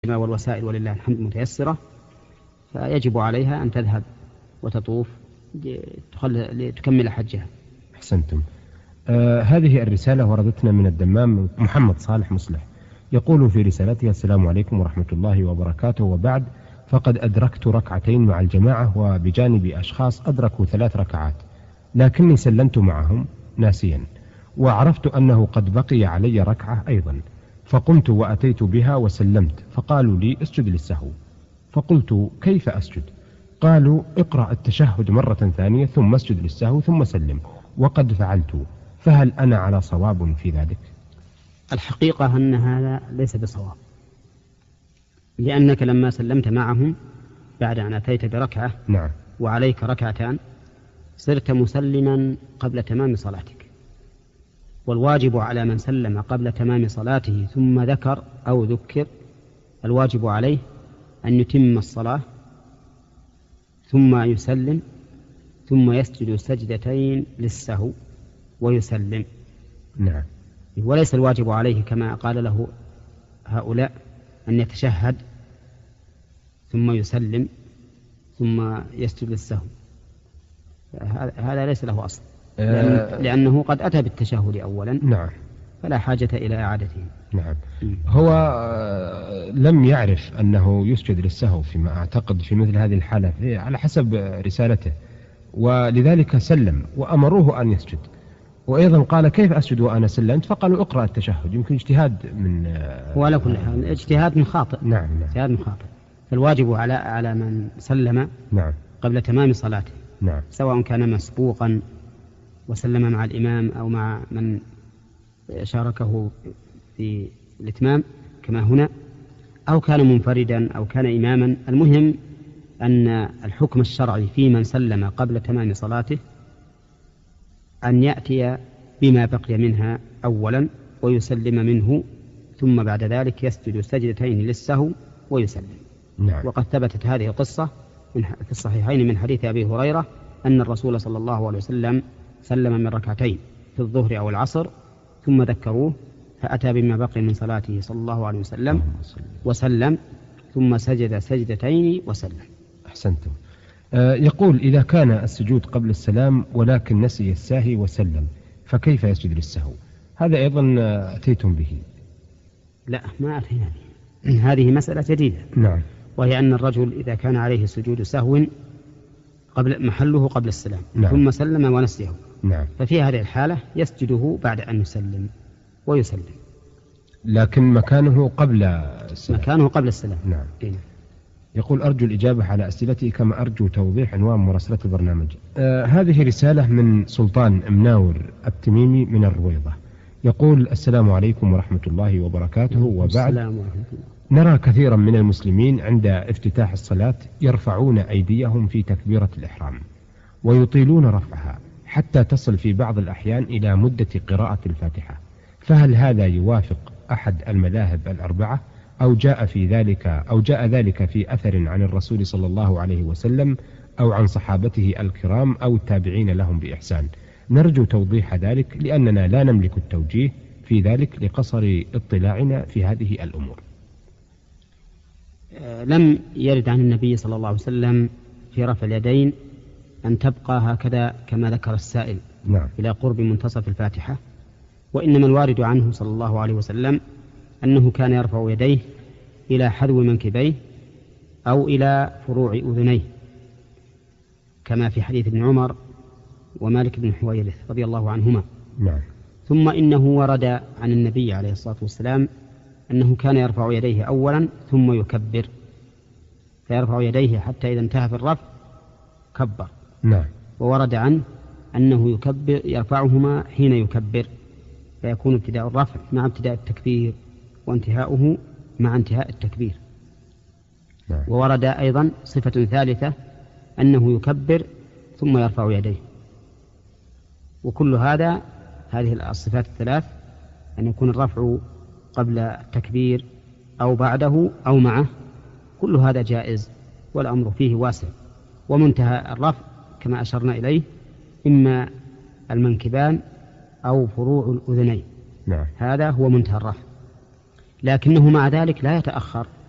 والوسائل ولله الحمد متيسرة، فيجب عليها أن تذهب وتطوف لتكمل حجها. أحسنتم. هذه الرسالة وردتنا من الدمام محمد صالح مصلح، يقول في رسالته: السلام عليكم ورحمة الله وبركاته، وبعد، فقد أدركت ركعتين مع الجماعة، وبجانب أشخاص أدركوا 3 ركعات، لكني سلمت معهم ناسيا، وعرفت أنه قد بقي علي ركعة أيضا، فقمت وأتيت بها وسلمت، فقالوا لي اسجد للسهو، فقلت كيف أسجد؟ قالوا اقرأ التشهد مرة ثانية ثم اسجد للسهو ثم سلم، وقد فعلت، فهل أنا على صواب في ذلك؟ الحقيقة أن هذا ليس بصواب، لأنك لما سلمت معهم بعد أن أتيت بركعة نعم. وعليك ركعتان صرت مسلما قبل تمام صلاتك، والواجب على من سلم قبل تمام صلاته ثم ذكر أو ذكر، الواجب عليه أن يتم الصلاة ثم يسلم ثم يسجد سجدتين للسهو ويسلم. نعم. وليس الواجب عليه كما قال له هؤلاء أن يتشهد ثم يسلم ثم يسجد للسهو، هذا ليس له أصل، لأنه قد أتى بالتشهد أولا. نعم. فلا حاجة إلى إعادته. نعم. هو لم يعرف أنه يسجد للسهو فيما أعتقد في مثل هذه الحالة على حسب رسالته، ولذلك سلم وأمروه أن يسجد، وأيضا قال كيف أسجد وأنا سلمت؟ فقالوا اقرأ التشهد. يمكن اجتهاد من وعلى كل حال اجتهاد من خاطئ. نعم. اجتهاد من خاطئ. فالواجب على من سلم نعم. قبل تمام صلاته، نعم، سواء كان مسبوقا وسلم مع الإمام أو مع من شاركه في الإتمام كما هنا، أو كان منفردا أو كان إماما. المهم أن الحكم الشرعي في من سلم قبل تمام صلاته أن يأتي بما بقي منها أولا ويسلم منه، ثم بعد ذلك يسجد سجدتين للسهو ويسلم. نعم. وقد ثبتت هذه القصة في الصحيحين من حديث أبي هريرة أن الرسول صلى الله عليه وسلم سلم من ركعتين في الظهر أو العصر ثم ذكروه فأتى بما بقي من صلاته صلى الله عليه وسلم وسلم ثم سجد سجدتين وسلم. أحسنتم. يقول: إذا كان السجود قبل السلام ولكن نسي الساهي وسلم فكيف يسجد للسهو؟ هذا أيضا أتيتم به. لا، ما أتينا به، هذه مسألة جديدة. نعم. وهي أن الرجل إذا كان عليه سجود سهو محله قبل السلام. نعم. ثم سلم ونسيه. نعم. ففي هذه الحالة يسجده بعد أن يسلم ويسلم، لكن مكانه قبل السلام. مكانه قبل السلام. نعم. يقول: أرجو الإجابة على أسئلتي كما أرجو توضيح عنوان مراسلة البرنامج. هذه رسالة من سلطان مناور التميمي من الرويضة، يقول: السلام عليكم ورحمة الله وبركاته، وبعد، نرى كثيرا من المسلمين عند افتتاح الصلاة يرفعون أيديهم في تكبيرة الإحرام ويطيلون رفعها حتى تصل في بعض الأحيان إلى مدة قراءة الفاتحة، فهل هذا يوافق أحد المذاهب الأربعة أو جاء ذلك في أثر عن الرسول صلى الله عليه وسلم أو عن صحابته الكرام أو التابعين لهم بإحسان؟ نرجو توضيح ذلك لأننا لا نملك التوجيه في ذلك لقصر اطلاعنا في هذه الأمور. لم يرد عن النبي صلى الله عليه وسلم في رفع اليدين أن تبقى هكذا كما ذكر السائل. نعم. إلى قرب منتصف الفاتحة، وإنما الوارد عنه صلى الله عليه وسلم أنه كان يرفع يديه إلى حذو منكبيه أو إلى فروع أذنيه كما في حديث ابن عمر ومالك بن حويرث رضي الله عنهما. نعم. ثم إنه ورد عن النبي عليه الصلاة والسلام أنه كان يرفع يديه أولا ثم يكبر، فيرفع يديه حتى إذا انتهى في الرفع كبر. نعم. وورد عنه أنه يرفعهما حين يكبر، فيكون ابتداء الرفع مع ابتداء التكبير وانتهاؤه مع انتهاء التكبير. نعم. وورد أيضا صفة ثالثة أنه يكبر ثم يرفع يديه. وكل هذه الصفات الثلاث، أن يكون الرفع قبل التكبير أو بعده أو معه، كل هذا جائز والأمر فيه واسع. ومنتهى الرفع كما أشرنا إليه إما المنكبان أو فروع الأذنين. نعم. هذا هو منتهى الرفع، لكنه مع ذلك لا يتأخر